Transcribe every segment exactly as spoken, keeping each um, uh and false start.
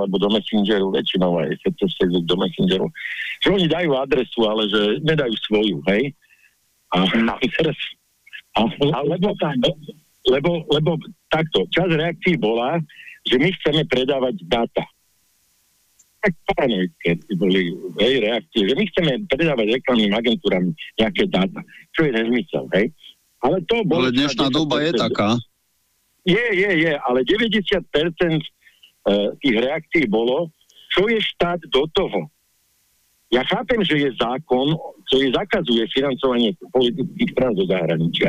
alebo do Messengeru, väčšinou aj cez do Messengeru, že oni dajú adresu, ale že nedajú svoju, hej? A teraz... A, lebo, lebo, lebo takto, čas reakcií bola, že my chceme predávať dáta. Tak paranoidské boli hej, reakcie, že my chceme predávať reklamným agentúram nejaké dáta, čo je nezmysel, hej? Ale to bolo... Ale dnešná doba je taká. Je, je, je, ale deväťdesiat percent tých reakcií bolo, čo je štát do toho. Ja chápem, že je zákon, ktorý zakazuje financovanie politických strán zo zahraničia,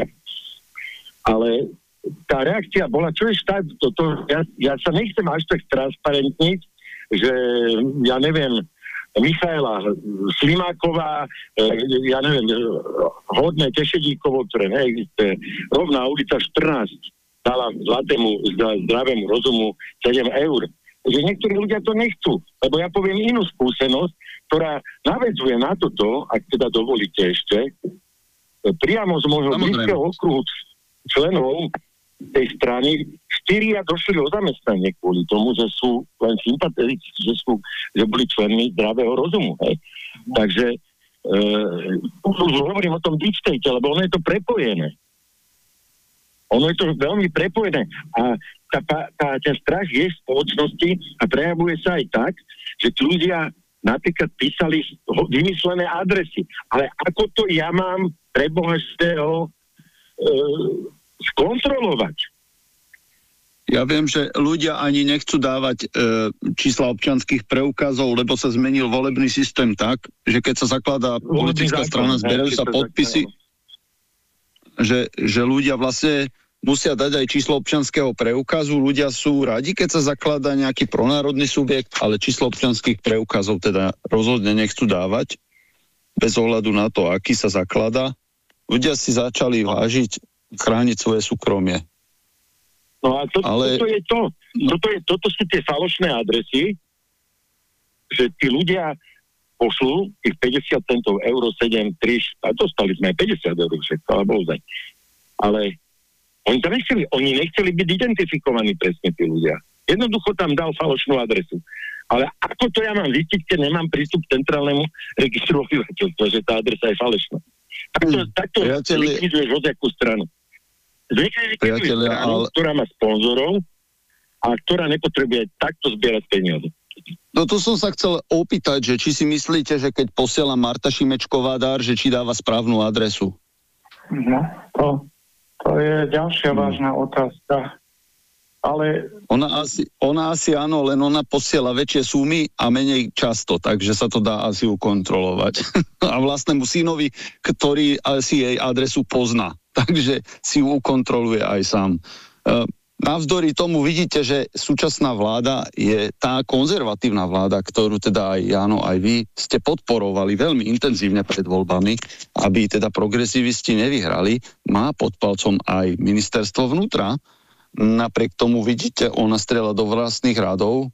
ale tá reakcia bola, čo je štát do toho. Ja, ja sa nechcem až tak transparentniť, že ja neviem, Michaela Slimáková, ja neviem, Hodné Tešedíkovo, ktoré neexistuje, Rovná ulica štrnásť, dala zlatému, zdravému rozumu sedem eur. Že niektorí ľudia to nechcú, lebo ja poviem inú skúsenosť, ktorá navedzuje na toto, ak teda dovolíte ešte, priamo z môjho blízkeho okruhu členov tej strany, štyria došli o zamestnanie kvôli tomu, že sú len sympatici, že sú, že boli členmi zdravého rozumu. Hej. Takže e, už hovorím o tom deep state, lebo ono je to prepojené. Ono je to veľmi prepojené a tá, tá, tá, ten strach je v spoločnosti a prejavuje sa aj tak, že tí ľudia napríklad písali vymyslené adresy. Ale ako to ja mám pre Boha eštého e, skontrolovať? Ja viem, že ľudia ani nechcú dávať e, čísla občianskych preukazov, lebo sa zmenil volebný systém tak, že keď sa zakladá politická strana, zberajú sa podpisy, že, že ľudia vlastne musia dať aj číslo občianskeho preukazu. Ľudia sú radi, keď sa zakladá nejaký pronárodný subjekt, ale číslo občianskych preukazov teda rozhodne nechcú dávať, bez ohľadu na to, aký sa zakladá. Ľudia si začali vážiť, chrániť svoje súkromie. No a to, ale... toto je to. Toto, je, toto sú tie falošné adresy, že tí ľudia pošlú tých päťdesiat centov, euro sedem, tri, a dostali sme aj päťdesiat eur všetko, ale bol zaň. Ale oni to nechceli, oni nechceli byť identifikovaní presne tí ľudia. Jednoducho tam dal falošnú adresu. Ale ako to ja mám zistiť, keď nemám prístup k centrálnemu registru obyvateľstva, že tá adresa je falešná? Takto, hmm. takto likviduješ hociakú stranu. Zlikviduješ stranu, ale... ktorá má sponzorov a ktorá nepotrebuje takto zbierať peniaze. No to som sa chcel opýtať, že či si myslíte, že keď posiela Marta Šimečková dar, že či dáva správnu adresu? No, to, to je ďalšia hmm. vážna otázka. Ale... Ona asi, ona asi áno, len ona posiela väčšie sumy a menej často, takže sa to dá asi ukontrolovať. A vlastnému synovi, ktorý asi jej adresu pozná, takže si ju ukontroluje aj sám. Uh, Navzdory tomu vidíte, že súčasná vláda je tá konzervatívna vláda, ktorú teda aj Jano, aj vy ste podporovali veľmi intenzívne pred voľbami, aby teda progresivisti nevyhrali. Má pod palcom aj ministerstvo vnútra. Napriek tomu vidíte, ona strieľa do vlastných radov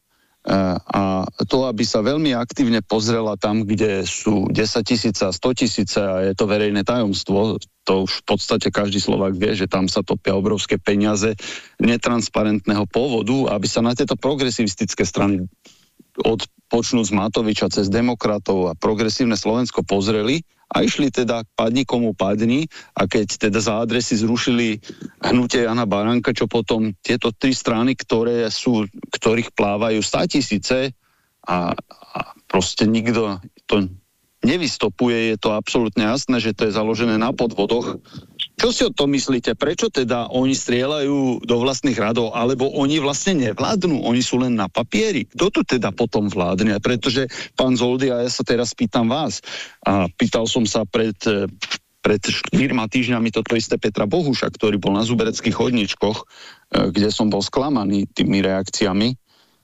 a to, aby sa veľmi aktívne pozrela tam, kde sú desaťtisíce a stotisíce a je to verejné tajomstvo, to už v podstate každý Slovák vie, že tam sa topia obrovské peniaze netransparentného pôvodu, aby sa na tieto progresivistické strany od počnú z Matoviča cez demokratov a progresívne Slovensko pozreli a išli teda padni komu padni a keď teda za adresy zrušili hnutie Jana Baránka, čo potom tieto tri strany, ktoré sú, ktorých plávajú státisíce a, a proste nikto to nevystopuje, je to absolútne jasné, že to je založené na podvodoch. Čo si o tom myslíte? Prečo teda oni strieľajú do vlastných radov, alebo oni vlastne nevládnu? Oni sú len na papieri. Kto tu teda potom vládne? Pretože pán Zoldy, a ja sa teraz pýtam vás, a pýtal som sa pred, pred štyrma týždňami toto isté Petra Bohuša, ktorý bol na Zubereckých chodničkoch, kde som bol sklamaný tými reakciami.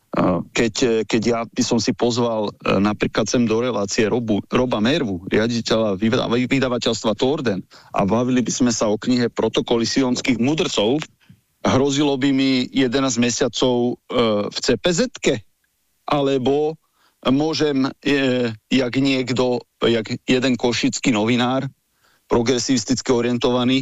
Keď, keď ja by som si pozval napríklad sem do relácie Robu, Roba Mervu, riaditeľa vydavateľstva Torden a bavili by sme sa o knihe Protokoly sionských mudrcov, hrozilo by mi jedenásť mesiacov v cé pé zetke, alebo môžem, jak niekto, jak jeden košický novinár, progresivisticky orientovaný,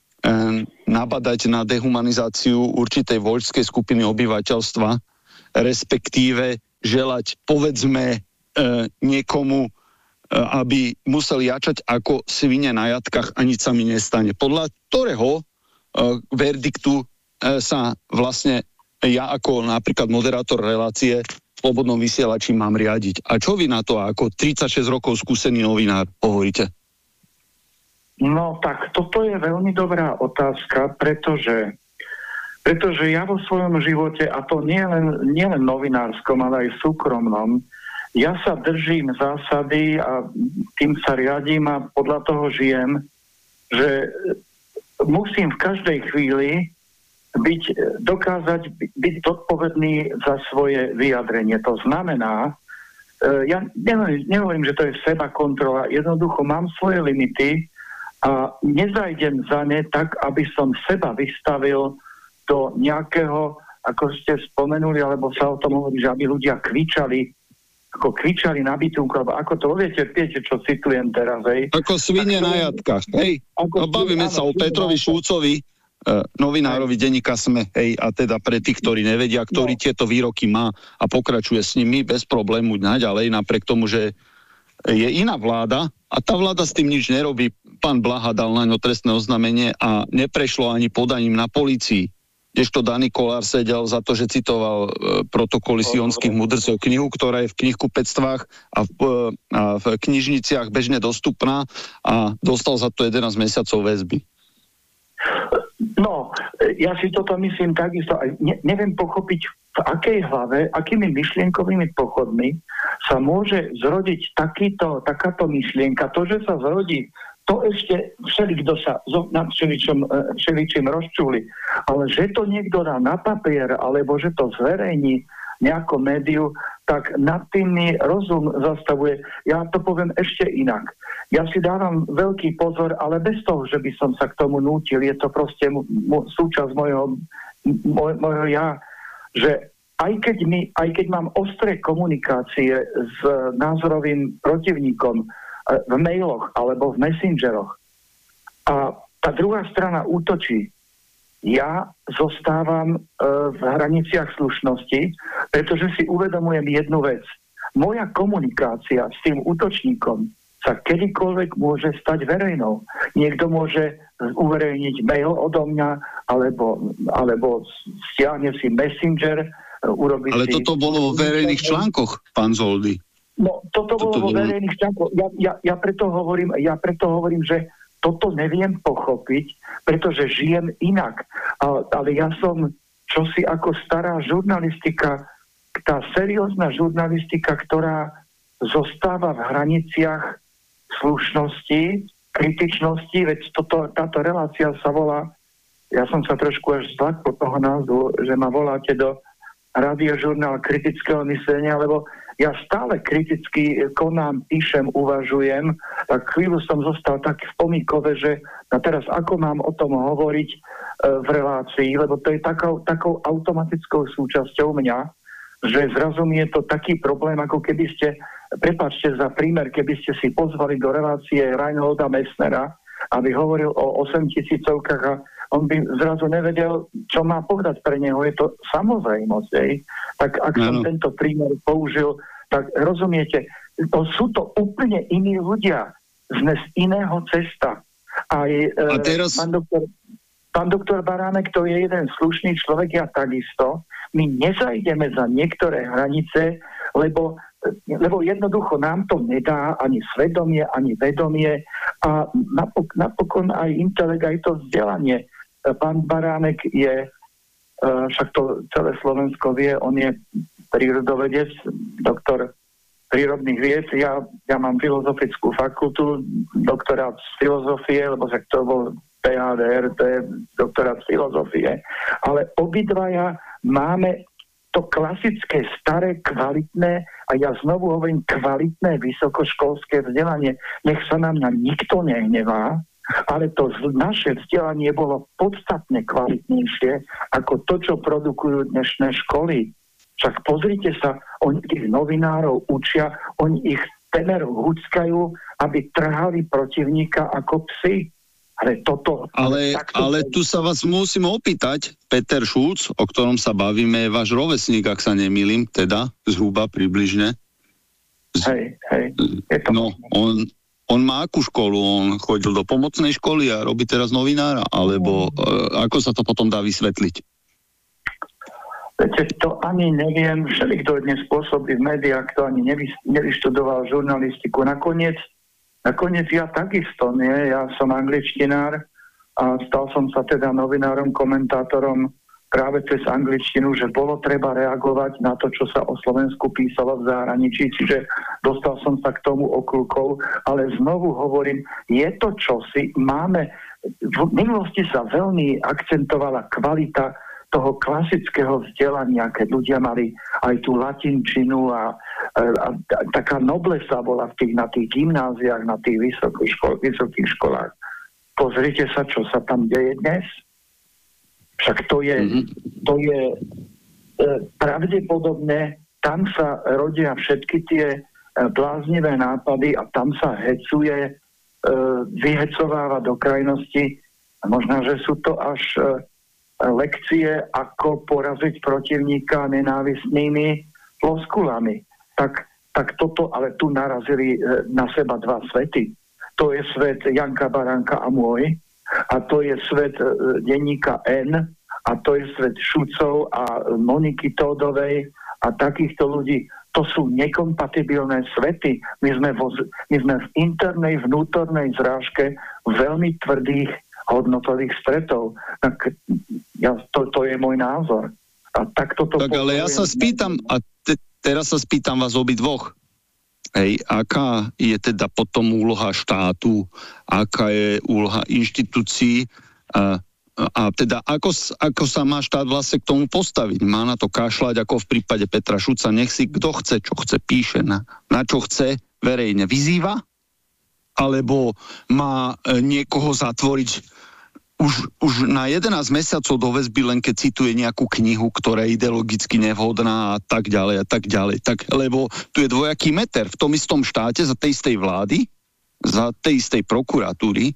nabadať na dehumanizáciu určitej voľskej skupiny obyvateľstva, respektíve želať, povedzme, e, niekomu, e, aby musel jačať ako svine na jatkách a nič sa mi nestane. Podľa ktorého e, verdiktu e, sa vlastne ja ako napríklad moderátor relácie v Slobodnom vysielači mám riadiť. A čo vy na to ako tridsaťšesť rokov skúsený novinár hovoríte? No tak toto je veľmi dobrá otázka, pretože Pretože ja vo svojom živote, a to nie len, nie len novinárskom, ale aj súkromnom, ja sa držím zásady a tým sa riadím a podľa toho žijem, že musím v každej chvíli byť, dokázať byť zodpovedný za svoje vyjadrenie. To znamená, ja nehovorím, že to je seba kontrola, jednoducho mám svoje limity a nezajdem za ne tak, aby som seba vystavil do nejakého, ako ste spomenuli, alebo sa o tom hovorí, že aby ľudia kričali, ako kričali na bytunku, alebo ako to, viete, viete, čo citujem teraz, hej? Ako svine na jatkách, hej? No, bavíme sa o Petrovi Šulcovi, uh, novinárovi denníka SME, hej, a teda pre tých, ktorí nevedia, ktorý no. tieto výroky má a pokračuje s nimi bez problému naďalej, napriek tomu, že je iná vláda a tá vláda s tým nič nerobí. Pán Blaha dal na ňo trestné oznámenie a neprešlo ani podaním na polícii. Kdežto Dani Kolár sedel za to, že citoval e, protokoly sionských mudrcov, knihu, ktorá je v knihkupectvách a v, e, a v knižniciach bežne dostupná a dostal za to jedenásť mesiacov väzby. No, ja si toto myslím takisto. Ne, neviem pochopiť, v akej hlave, akými myšlienkovými pochodmi sa môže zrodiť takýto, takáto myšlienka. To, že sa zrodí, to ešte všelikto sa nad všeličom, všeličím rozčúli. Ale že to niekto dá na papier, alebo že to zverejní nejako médiu, tak nad tým mi rozum zastavuje. Ja to poviem ešte inak. Ja si dávam veľký pozor, ale bez toho, že by som sa k tomu nútil. Je to proste m- m- súčasť mojho, moj, mojho ja, že aj keď, mi, aj keď mám ostré komunikácie s názorovým protivníkom, v mailoch alebo v messengeroch a tá druhá strana útočí, ja zostávam e, v hraniciach slušnosti, pretože si uvedomujem jednu vec. Moja komunikácia s tým útočníkom sa kedykoľvek môže stať verejnou. Niekto môže uverejniť mail odo mňa alebo, alebo stiahne si messenger, urobiť Ale si... toto bolo vo verejných článkoch, pán Zoldy. No, toto bolo vo verejných článkoch. Ja, ja, ja, preto hovorím, ja preto hovorím, že toto neviem pochopiť, pretože žijem inak. A, ale ja som čosi ako stará žurnalistika, tá seriózna žurnalistika, ktorá zostáva v hraniciach slušnosti, kritičnosti, veď toto, táto relácia sa volá, ja som sa trošku až zlakol toho názvu, že ma voláte do radiožurnál kritického myslenia, lebo ja stále kriticky konám, píšem, uvažujem, tak chvíľu som zostal tak v pomíkove, že a teraz ako mám o tom hovoriť e, v relácii, lebo to je takou, takou automatickou súčasťou mňa, že zrazu mi je to taký problém, ako keby ste, prepáčte za prímer, keby ste si pozvali do relácie Reinholda Messnera, aby hovoril o osemtisícovkách a on by zrazu nevedel, čo má povedať pre neho. Je to samozrejmosť. Ej. Tak ak no. som tento prímer použil, tak rozumiete, to sú to úplne iní ľudia. Sme z iného cesta. Aj, a teraz... pán, doktor, pán doktor Baránek, to je jeden slušný človek, ja takisto. My nezajdeme za niektoré hranice, lebo lebo jednoducho nám to nedá ani svedomie, ani vedomie a napok- napokon aj intelekt, aj to vzdelanie. Pán Baránek je, však to celé Slovensko vie, on je prírodovedec, doktor prírodných vied. Ja, ja mám filozofickú fakultu, doktorát z filozofie, lebo však to bol pé há dé er, to je doktorát z filozofie. Ale obidvaja máme to klasické, staré, kvalitné, a ja znovu hovorím kvalitné vysokoškolské vzdelanie. Nech sa nám na nikto nehnevá, ale to naše vzdelanie bolo podstatne kvalitnejšie ako to, čo produkujú dnešné školy. Však pozrite sa, oni tých novinárov učia, oni ich temer huckajú, aby trhali protivníka ako psi. Ale toto... Ale, ale, ale tu sa vás musím opýtať, Peter Šulc, o ktorom sa bavíme, je váš rovesník, ak sa nemýlim, teda zhruba približne. Hej, hej. Je to no, on, on má akú školu? On chodil do pomocnej školy a robí teraz novinára? Alebo uh, ako sa to potom dá vysvetliť? Viete, to ani neviem. Všeli, kto dnes pôsobí v médiách, kto ani nevy, nevyštudoval žurnalistiku. Nakoniec, nakoniec ja takisto, nie? Ja som angličtinár a stal som sa teda novinárom, komentátorom práve cez angličtinu, že bolo treba reagovať na to, čo sa o Slovensku písalo v zahraničí, čiže dostal som sa k tomu okľukov, ale znovu hovorím, je to čosi, máme, v minulosti sa veľmi akcentovala kvalita toho klasického vzdelania, keď ľudia mali aj tú latinčinu a, a, a taká noblesa bola v tých, na tých gymnáziách, na tých vysokých, škol, vysokých školách. Pozrite sa, čo sa tam deje dnes. Však to je, mm-hmm. to je e, pravdepodobne, tam sa rodia všetky tie e, bláznivé nápady a tam sa hecuje, e, vyhecováva do krajnosti. A možno, že sú to až e, lekcie, ako poraziť protivníka nenávistnými floskulami. Tak, tak toto, ale tu narazili e, na seba dva svety. To je svet Janka Baránka a môj, a to je svet e, denníka N, a to je svet Šucov a Moniky Tódovej a takýchto ľudí. To sú nekompatibilné svety. My sme, vo, my sme v internej, vnútornej zrážke veľmi tvrdých hodnotových stretov. Tak ja, to, to je môj názor. A tak toto... Tak ale ja sa spýtam, a te, teraz sa spýtam vás obidvoch. Hej, aká je teda potom úloha štátu, aká je úloha inštitúcií a, a teda ako, ako sa má štát vlastne k tomu postaviť? Má na to kašľať ako v prípade Petra Šuca, nech si kto chce, čo chce, píše, na, na čo chce, verejne vyzýva? Alebo má niekoho zatvoriť už, už na jedenásť mesiacov do väzby, len keď cituje nejakú knihu, ktorá je ideologicky nevhodná a tak ďalej a tak ďalej. Tak, lebo tu je dvojaký meter v tom istom štáte za tej istej vlády, za tej istej prokuratúry. E,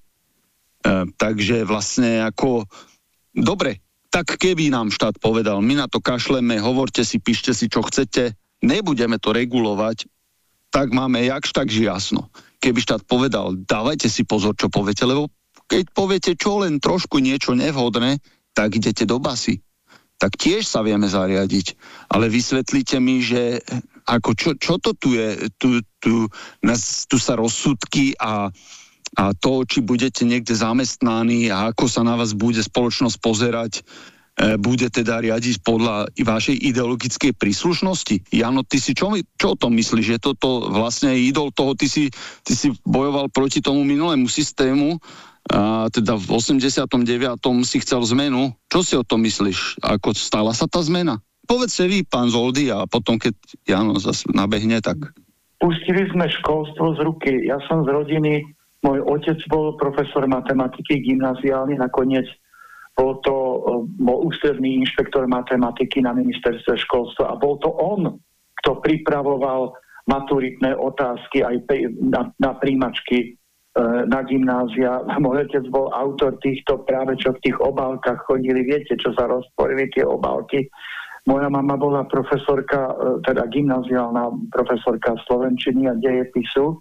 takže vlastne ako dobre, tak keby nám štát povedal, my na to kašleme, hovorte si, píšte si, čo chcete, nebudeme to regulovať, tak máme jakž takž jasno. Keby štát povedal, dávajte si pozor, čo poviete, lebo keď poviete čo len trošku niečo nevhodné, tak idete do basy. Tak tiež sa vieme zariadiť. Ale vysvetlíte mi, že ako čo, čo to tu je? Tu, tu, nás, tu sa rozsudky a, a to, či budete niekde zamestnaní a ako sa na vás bude spoločnosť pozerať, e, bude teda riadiť podľa vašej ideologickej príslušnosti. Jano, ty si čo, čo o tom myslíš? Je toto vlastne idol toho, ty si, ty si bojoval proti tomu minulému systému, a teda v osemdesiatom deviatom si chcel zmenu. Čo si o tom myslíš? Ako stala sa tá zmena? Povedzte vy, pán Zoldy, a potom, keď Jano zase nabehne, tak... Pustili sme školstvo z ruky. Ja som z rodiny, môj otec bol profesor matematiky gymnaziálny, nakoniec bol to bol ústredný inšpektor matematiky na ministerstve školstva a bol to on, kto pripravoval maturitné otázky aj na, na príjmačky na gymnázia. Môj otec bol autor týchto práve, čo v tých obálkach chodili, viete, čo sa rozporili tie obálky. Moja mama bola profesorka, teda gymnáziálna profesorka slovenčiny a dejepisu,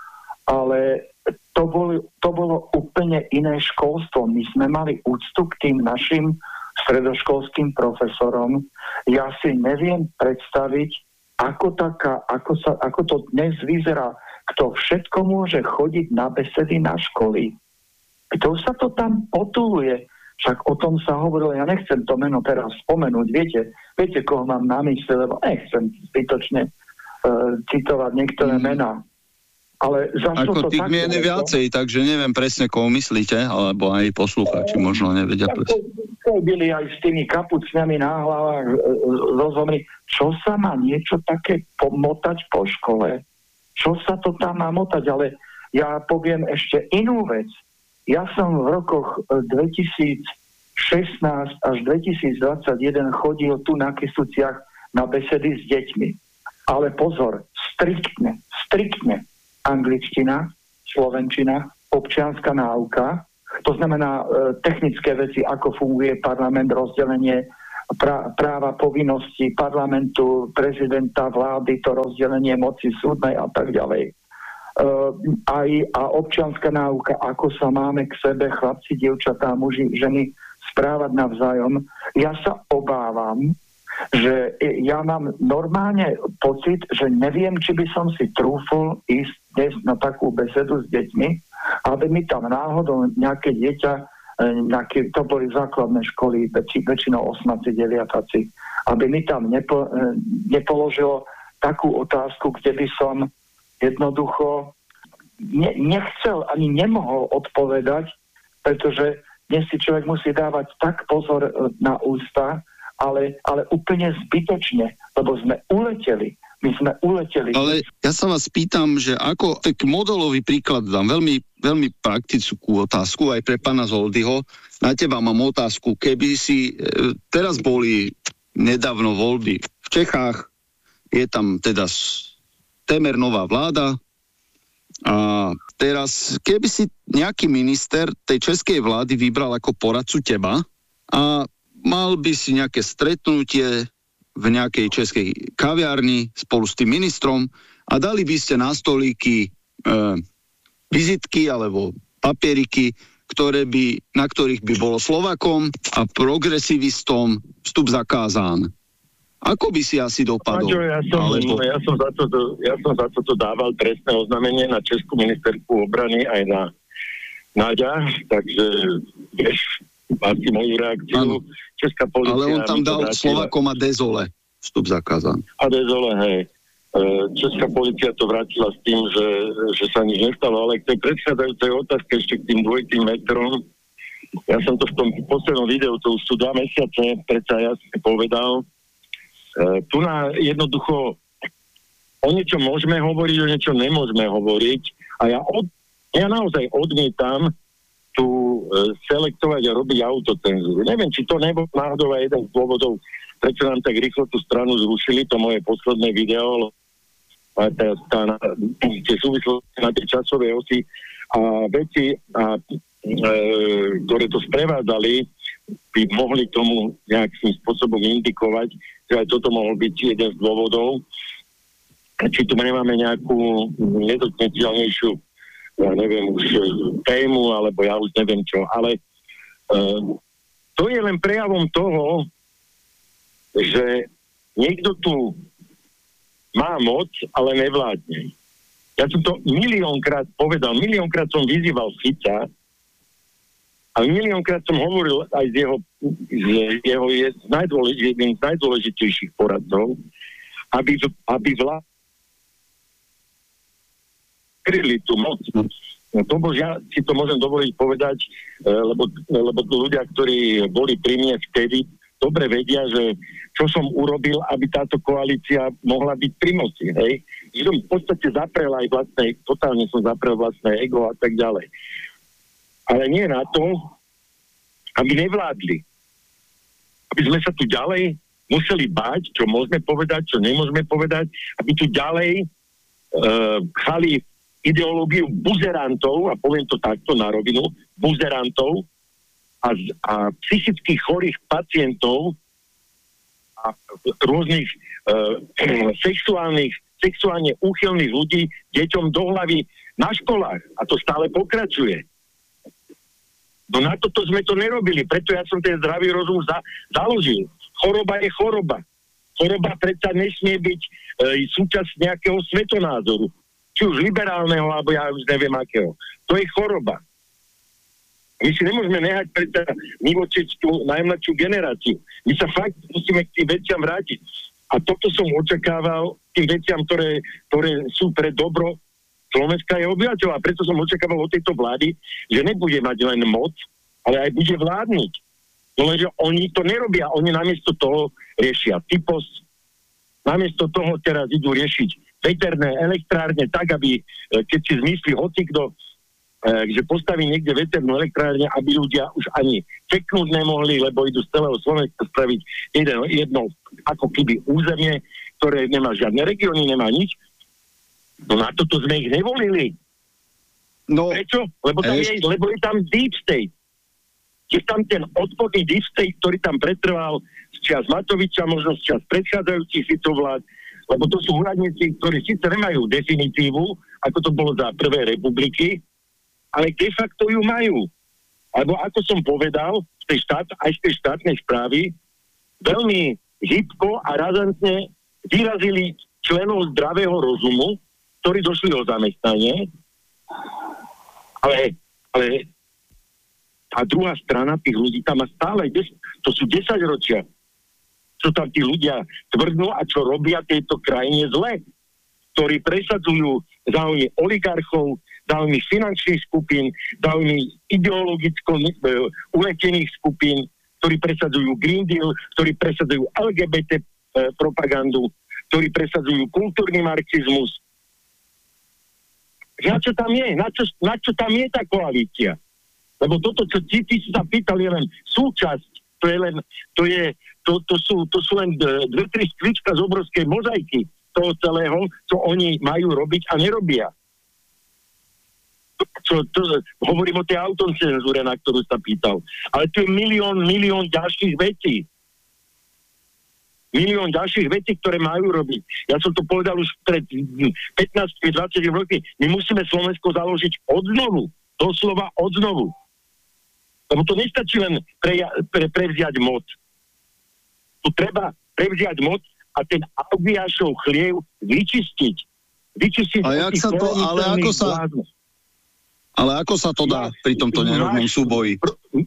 ale to bolo, to bolo úplne iné školstvo. My sme mali úctu k tým našim stredoškolským profesorom. Ja si neviem predstaviť, ako, taká, ako, sa, ako to dnes vyzerá, kto všetko môže chodiť na besedy na školy. Kto sa to tam potuluje? Však o tom sa hovorilo, ja nechcem to meno teraz spomenúť, viete, viete, koho mám na mysli, lebo nechcem zbytočne uh, citovať niektoré mm. mená. Ale ako tých mien je viacej, takže neviem presne, koho myslíte, alebo aj poslucháči možno nevedia presne. Byli aj s tými kapucňami na hlavách rozumri, čo sa má niečo také pomotať po škole? Čo sa to tam má motať? Ale ja poviem ešte inú vec. Ja som v rokoch dvetisícšestnásť až dvetisícdvadsaťjeden chodil tu na Kysuciach na besedy s deťmi. Ale pozor, striktne, striktne angličtina, slovenčina, občianska náuka. to znamená technické veci, ako funguje parlament, rozdelenie práva, povinnosti parlamentu, prezidenta, vlády, to rozdelenie moci súdnej a tak ďalej. Aj a občianska náuka, ako sa máme k sebe, chlapci, dievčatá, muži, ženy správať navzájom. Ja sa obávam, že ja mám normálne pocit, že neviem, či by som si trúfol ísť dnes na takú besedu s deťmi, aby mi tam náhodou nejaké dieťa, nejaké, to boli základné školy, väč, väčšinou osmaci, deviataci, aby mi tam nepo, nepoložilo takú otázku, kde by som jednoducho ne, nechcel ani nemohol odpovedať, pretože dnes si človek musí dávať tak pozor na ústa, ale, ale úplne zbytočne, lebo sme uleteli. My sme uleteli. Ale ja sa vás pýtam, že ako, tak modelový príklad dám, veľmi, veľmi praktickú otázku aj pre pána Zoldyho. Na teba mám otázku, keby si, teraz boli nedávno voľby v Čechách, je tam teda témer nová vláda a teraz, keby si nejaký minister tej českej vlády vybral ako poradcu teba a mal by si nejaké stretnutie v nejakej českej kaviarni spolu s tým ministrom a dali by ste na stolíky e, vizitky alebo papieriky, ktoré by, na ktorých by bolo Slovákom a progresivistom vstup zakázán. Ako by si asi dopadol? Maďo, ja, som, alebo... ja, som za to, ja som za toto dával trestné oznámenie na Českú ministerku obrany aj na Náďa, takže vieš, asi moju reakciu. Ano. Česká polícia... Ale on tam dal Slovákom a dezole vstup zakázán. A dezole, hej. Česká polícia to vrátila s tým, že, že sa nič nestalo, ale k tej predchádzajúcej otázke ešte k tým dvojitým metrom. Ja som to v tom poslednom videu, to už sú dva mesiace, predsa ja som povedal. E, tu na jednoducho o niečo môžeme hovoriť, o niečo nemôžeme hovoriť a ja, od, ja naozaj odmietam tu e, selektovať a robiť autocenzúru. Neviem, či to nebol náhodou aj jeden z dôvodov, prečo nám tak rýchlo tú stranu zrušili, to moje posledné video, a tá, tá, tie súvislosti na tej časovej osi a veci, a, e, ktoré to sprevádzali, by mohli tomu nejakým spôsobom indikovať, že aj toto mohol byť jeden z dôvodov. Či tu nemáme nejakú nedotknutelnejšiu, ja neviem už tému, alebo ja už neviem čo, ale e, to je len prejavom toho, že niekto tu má moc, ale nevládne. Ja som to miliónkrát povedal, miliónkrát som vyzýval Fica a miliónkrát som hovoril aj z jeho, z jeho je najdôležitejších, jedným z najdôležitejších poradcov, aby, aby vlád kryli tú moc. No to bož, ja si to môžem dovoliť povedať, lebo, lebo tu ľudia, ktorí boli pri mne vtedy, dobre vedia, že čo som urobil, aby táto koalícia mohla byť pri moci, hej. Že som v podstate zaprel aj vlastné, totálne som zaprel vlastné ego a tak ďalej. Ale nie na to, aby nevládli. Aby sme sa tu ďalej museli báť, čo môžeme povedať, čo nemôžeme povedať, aby tu ďalej uh, chali ideológiu buzerantov, a poviem to takto na rovinu, buzerantov a, a psychických chorých pacientov a rôznych uh, sexuálnych, sexuálne úchylných ľudí deťom do hlavy na školách. A to stále pokračuje. No na toto sme to nerobili, preto ja som ten zdravý rozum za, založil. Choroba je choroba. Choroba predsa nesmie byť e, súčasť nejakého svetonázoru. Či už liberálneho, alebo ja už neviem akého. To je choroba. My si nemôžeme nehať predsa nivočiť tú najmladšiu generáciu. My sa fakt musíme k tým veciam vrátiť. A toto som očakával tým veciam, ktoré, ktoré sú pre dobro Slovenska je obyvateľ. A preto som očakával od tejto vlády, že nebude mať len moc, ale aj bude vládnuť. No lenže oni to nerobia. Oni namiesto toho riešia typos. Namiesto toho teraz idú riešiť veterné elektrárne tak, aby keď si zmyslí hocikto, že postaví niekde veternú elektrárne, aby ľudia už ani čeknúť nemohli, lebo idú z celého Slovenska spraviť jedno, jedno ako keby územie, ktoré nemá žiadne regióny, nemá nič. No na toto sme ich nevolili. No, prečo? Lebo tam, je, lebo je tam deep state. Je tam ten odporný deep state, ktorý tam pretrval z čias Matoviča, možno z čias predchádzajúcich Ficov vlád, lebo to sú úradníci, ktorí síce nemajú definitívu, ako to bolo za Prvej republiky, ale de facto ju majú. Alebo ako som povedal, v tej štát, aj z tej štátnej správy veľmi hybko a razantne vyrazili členov zdravého rozumu, ktorí došli o zamestnanie, ale, ale tá druhá strana tých ľudí tam má stále, to sú desaťročia, čo tam tí ľudia tvrdnú a čo robia tejto krajine zle, ktorí presadzujú záujmy oligarchov, záujmy finančných skupín, záujmy ideologicko uh, uletených skupín, ktorí presadzujú Green Deal, ktorí presadzujú el gé bé té uh, propagandu, ktorí presadzujú kultúrny marxizmus. Na čo tam je? Na čo, na čo tam je tá koalícia? Lebo toto, čo ty, ty si sa pýtal, je len súčasť, to je len, to je, to, to sú, to sú len dve, tri sklička z obrovskej mozaiky toho celého, čo oni majú robiť a nerobia. Čo, to, hovorím o tej autocenzúre, na ktorú sa pýtal. Ale to je milión, milión ďalších vecí. Milión ďalších vecí, ktoré majú robiť. Ja som to povedal už pred pätnásť dvadsať roky. My musíme Slovensko založiť odnovu. Doslova odnovu. Lebo to nestačí len pre, pre, prevziať moc. Tu treba prevziať moc a ten Augiášov chliev vyčistiť. Vyčistiť. A jak sa to, ale ako sa, ale ako sa to dá pri tomto nerovnom súboji?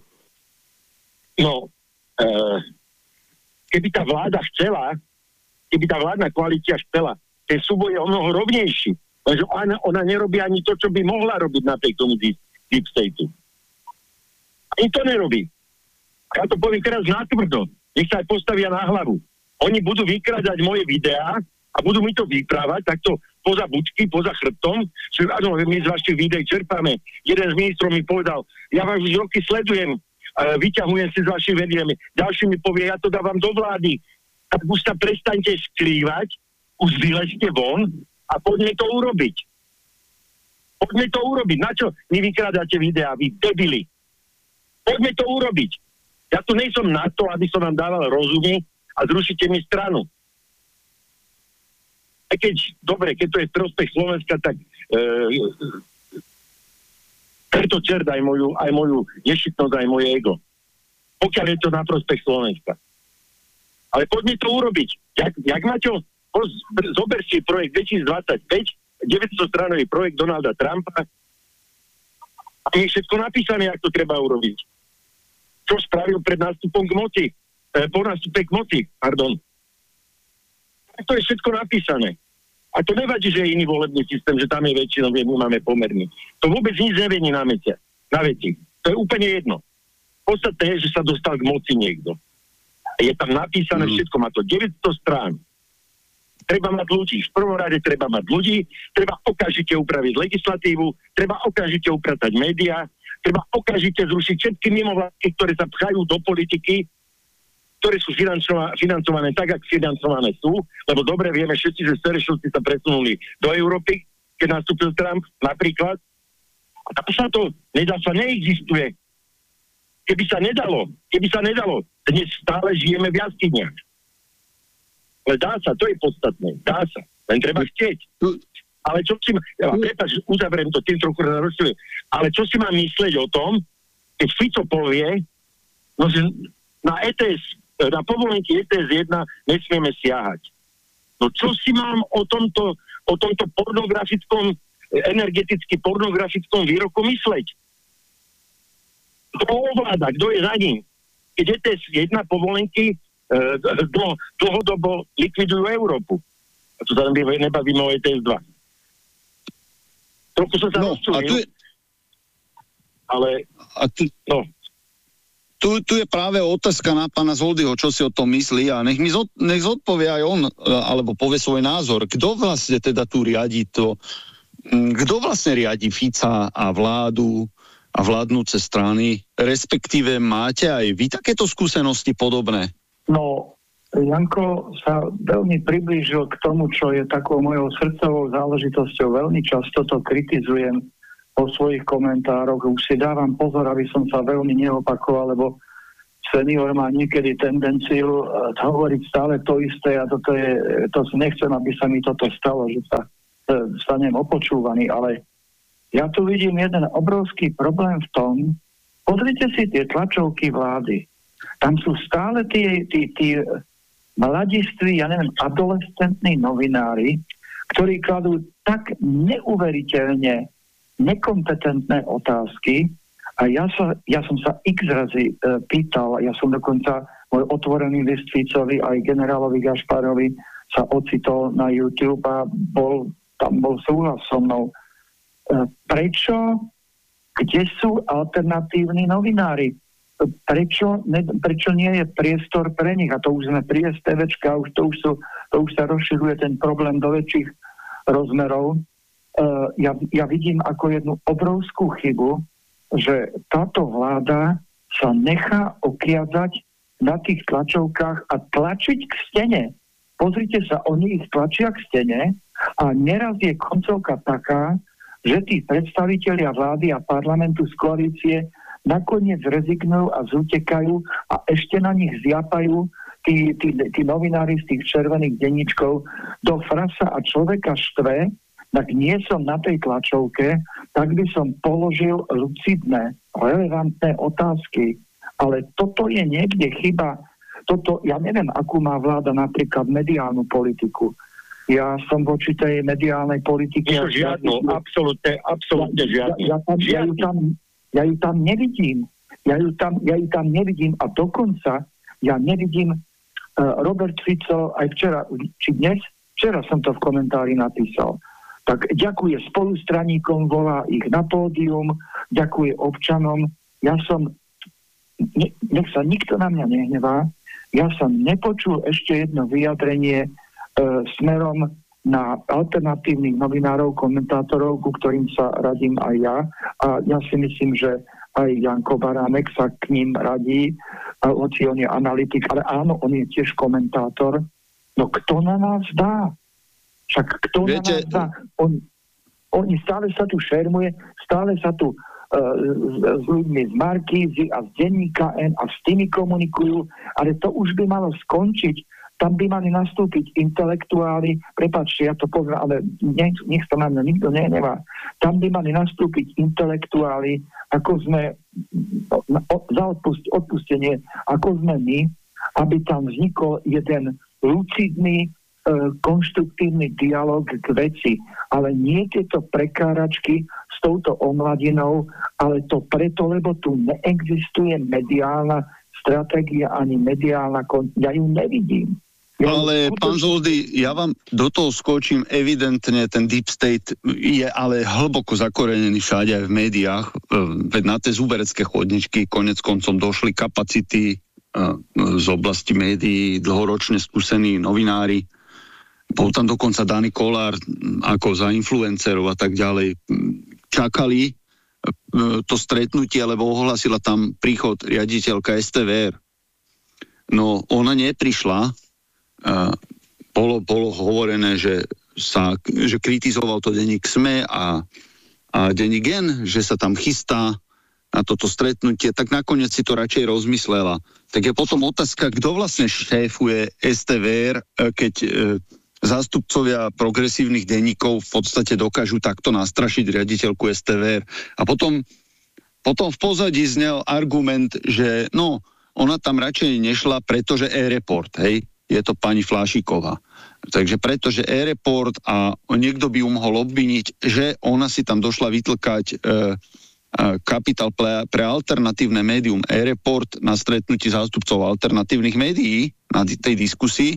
No, e, keby tá vláda chcela, keby tá vládna koalícia chcela, ten súboj je o mnoho rovnejší. Takže ona, ona nerobí ani to, čo by mohla robiť napriek tomu deep, deep stateu. Ani to nerobí. Ja to poviem teraz natvrdo. Nech sa aj postavia na hlavu. Oni budú vykradať moje videá a budú mi to vyprávať takto poza bučky, poza chrbtom, že áno, my z vašich videí čerpáme. Jeden z ministrov mi povedal, ja vás už roky sledujem, uh, vyťahujem si z vašich videí. Ďalší mi povie, ja to dávam do vlády. Tak už sa prestaňte skrývať, už vylezte von a poďme to urobiť. Poďme to urobiť. Na čo mi vykradáte videá, vy debili? Poďme to urobiť. Ja tu nejsom na to, aby som vám dával rozumy a zrušite mi stranu. A keď, dobre, keď to je prospech Slovenska, tak e, preto čert aj moju, aj moju nešitnosť, aj moje ego. Pokiaľ je to na prospech Slovenska. Ale poďme to urobiť. Jak, jak Maťo, zober si projekt dvetisícdvadsaťpäť, deväťstostranový projekt Donalda Trumpa a je všetko napísané, ako to treba urobiť. Čo spravil pred nástupom k moci, e, po nástupe k moci, pardon. To je všetko napísané. A to nevadí, že je iný volebný systém, že tam je väčšinou, my máme pomerný. To vôbec nič nevení na veci. Na veci. To je úplne jedno. Podstatné je, že sa dostal k moci niekto. Je tam napísané mm. všetko, má to deväťsto strán. Treba mať ľudí. V prvom rade treba mať ľudí, treba okamžite upraviť legislatívu, treba okamžite upratať médiá, treba okamžite zrušiť všetky mimovládky, ktoré sa pchajú do politiky, ktoré sú financované tak, ako financované sú, lebo dobre vieme všetci, že Serešovci sa presunuli do Európy, keď nastúpil Trump, napríklad. A tam sa to, nedá sa, neexistuje. Keby sa nedalo, keby sa nedalo, dnes stále žijeme v jaskyniach. Ale dá sa, to je podstatné, dá sa, len treba chcieť. Ale čo si má, ja prepáč, uzavriem to, tým trochu rozčujem, ale čo si má mysleť o tom, keď Fico povie, no, že na é té es, na povolenky é té es jedna nesmieme siahať. No čo si mám o tomto, o tomto pornografickom, energeticky pornografickom výroku mysleť? Kto ovláda, kto je za ním? Keď é té es jedna povolenky e, dlho, dlhodobo likvidujú Európu. A to sa nebavíme o é té es dva. Trochu som sa no, rozčulil, je... ale a tu... no. Tu, tu je práve otázka na pána Zoldyho, čo si o tom myslí a nech mi zod, nech zodpovie aj on, alebo povie svoj názor. Kto vlastne teda tu riadi to, kto vlastne riadi Fica a vládu a vládnúce strany, respektíve máte aj vy takéto skúsenosti podobné? No, Janko sa veľmi priblížil k tomu, čo je takou mojou srdcovou záležitosťou. Veľmi často to kritizujem o svojich komentároch. Už si dávam pozor, aby som sa veľmi neopakoval, lebo senior má niekedy tendenciu uh, hovoriť stále to isté a toto je, to si nechcem, aby sa mi toto stalo, že sa uh, stanem opočúvaný, ale ja tu vidím jeden obrovský problém v tom, pozrite si tie tlačovky vlády. Tam sú stále tí, tí, tí mladiství, ja neviem, adolescentní novinári, ktorí kladú tak neuveriteľne nekompetentné otázky a ja, sa, ja som sa x razy e, pýtal, ja som dokonca môj otvorený list Ficovi aj generálovi Gašparovi sa ocitol na YouTube a bol, tam bol súhlas so mnou. E, prečo, kde sú alternatívni novinári? Prečo, ne, prečo nie je priestor pre nich? A to už sme pri STVčka, už to už, sú, to už sa rozširuje ten problém do väčších rozmerov. Uh, ja, ja vidím ako jednu obrovskú chybu, že táto vláda sa nechá okriadzať na tých tlačovkách a tlačiť k stene. Pozrite sa, oni ich tlačia k stene a neraz je koncovka taká, že tí predstavitelia vlády a parlamentu z koalície nakoniec rezignujú a zutekajú a ešte na nich zjapajú tí, tí, tí novinári z tých červených denníčkov do frasa a človeka štve, tak nie som na tej tlačovke, tak by som položil lucidné, relevantné otázky. Ale toto je niekde chyba. Toto, ja neviem, akú má vláda napríklad mediálnu politiku. Ja som voči tej mediálnej politike... Nie, žiadnu, ja, absolútne, absolútne žiadnu. Ja, ja, tam, ja, ju tam, ja ju tam nevidím. Ja ju tam, ja ju tam nevidím a dokonca ja nevidím uh, Robert Fico aj včera, či dnes, včera som to v komentári napísal. Tak ďakuje spolustraníkom, volá ich na pódium, ďakuje občanom. Ja som, ne, nech sa nikto na mňa nehnevá, ja som nepočul ešte jedno vyjadrenie e, smerom na alternatívnych novinárov, komentátorov, ku ktorým sa radím aj ja. A ja si myslím, že aj Janko Baránek sa k ním radí, a hoci on je analytik, ale áno, on je tiež komentátor. No kto na nás dá? Však kto Viete... na nás dá? On, oni stále sa tu šermuje, stále sa tu uh, s, s ľuďmi z Markízy a z denníka N a s tými komunikujú, ale to už by malo skončiť. Tam by mali nastúpiť intelektuáli, prepáčte, ja to poznám, ale nech, nech sa na mňa nikto nehnevá. Tam by mali nastúpiť intelektuáli, ako sme, za odpust, odpustenie, ako sme my, aby tam vznikol jeden lucidný, konštruktívny dialog k veci, ale nie tieto prekáračky s touto omladinou, ale to preto, lebo tu neexistuje mediálna stratégia ani mediálna kon... Ja ju nevidím. Ja ale, ju... pán Zoldy, ja vám do toho skočím, evidentne ten deep state je ale hlboko zakorenený všade aj v médiách, veď na tie zúberecké chodničky konec koncom došli kapacity z oblasti médií, dlhoročne skúsení novinári. Bol tam dokonca Dani Kolár ako za influencerov a tak ďalej. Čakali to stretnutie, lebo ohlasila tam príchod riaditeľka es té vé er. No ona neprišla. Bolo, bolo hovorené, že, sa, že kritizoval to denník es em e a, a denník Gen, že sa tam chystá na toto stretnutie, tak nakoniec si to radšej rozmyslela. Tak je potom otázka, kto vlastne šéfuje es té vé er, keď zástupcovia progresívnych denníkov v podstate dokážu takto nastrašiť riaditeľku es té vé er. A potom, potom v pozadí znel argument, že no, ona tam radšej nešla, pretože e-report, hej, je to pani Flášiková. Takže pretože e-report a niekto by ju mohol obviniť, že ona si tam došla vytlkať e, e, kapitál pre, pre alternatívne médium e-report na stretnutí zástupcov alternatívnych médií na tej diskusii.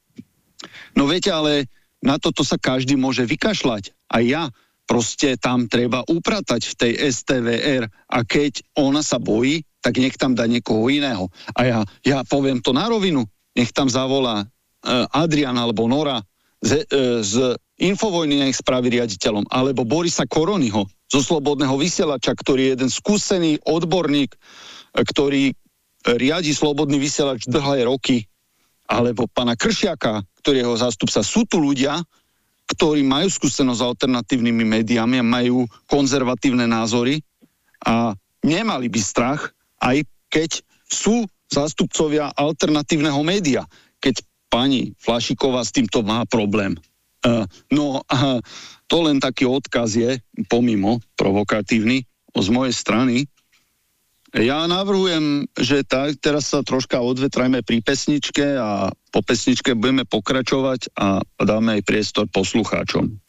No viete, ale na toto sa každý môže vykašľať. A ja proste tam treba upratať v tej es té vé er a keď ona sa bojí, tak nech tam dá niekoho iného. A ja, ja poviem to na rovinu, nech tam zavolá uh, Adrian alebo Nora z, uh, z Infovojny, nech spraví riaditeľom, alebo Borisa Koronyho zo Slobodného vysielača, ktorý je jeden skúsený odborník, ktorý riadi Slobodný vysielač dlhé roky, alebo pána Kršiaka, ktorý je jeho zástupca. Sú tu ľudia, ktorí majú skúsenosť s alternatívnymi médiami a majú konzervatívne názory a nemali by strach, aj keď sú zástupcovia alternatívneho média. Keď pani Flašíková s týmto má problém. Uh, no, uh, to len taký odkaz je, pomimo provokatívny, z mojej strany. Ja navrhujem, že tak, teraz sa troška odvetrajme pri pesničke a po pesničke budeme pokračovať a dáme aj priestor poslucháčom.